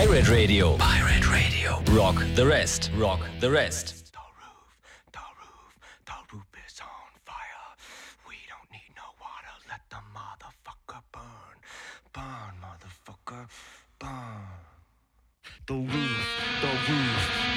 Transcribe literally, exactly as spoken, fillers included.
Pirate Radio. Pirate Radio. Rock the rest. Rock the rest. The roof, the roof, the roof is on fire. We don't need no water. Let the motherfucker burn. Burn, motherfucker, burn. The roof, the roof,